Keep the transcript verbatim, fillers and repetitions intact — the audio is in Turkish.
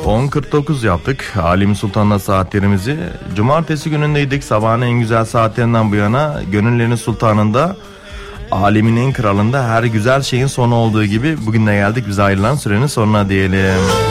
on kırk dokuz yaptık Halim Sultan'la saatlerimizi. Cumartesi günündeydik. Sabahın en güzel saatlerinden bu yana gönüllerin sultanında, alemin en kralında her güzel şeyin sonu olduğu gibi bugün de geldik bize ayrılan sürenin sonuna diyelim.